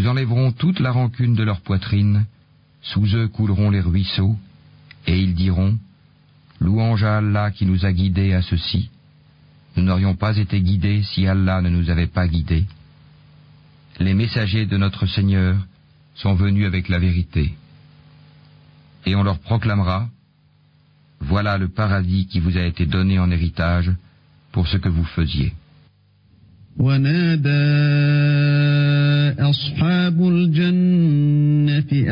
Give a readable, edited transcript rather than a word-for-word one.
enlèverons toute la rancune de leur poitrine, sous eux couleront les ruisseaux, et ils diront, louange à Allah qui nous a guidés à ceci. Nous n'aurions pas été guidés si Allah ne nous avait pas guidés. Les messagers de notre Seigneur sont venus avec la vérité. Et on leur proclamera, voilà le paradis qui vous a été donné en héritage pour ce que vous faisiez. ونادى أصحاب الجنة